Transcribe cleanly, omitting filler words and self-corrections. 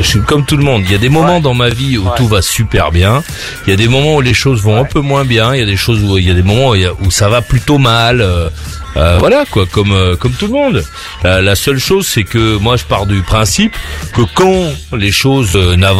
suis comme tout le monde. Il y a des moments dans ma vie où tout va super bien. Il y a des moments où les choses vont un peu moins bien. Il y a des choses où il y a des moments où ça va plutôt mal. Voilà quoi, comme tout le monde. La seule chose, c'est que moi je pars du principe que quand les choses n'avancent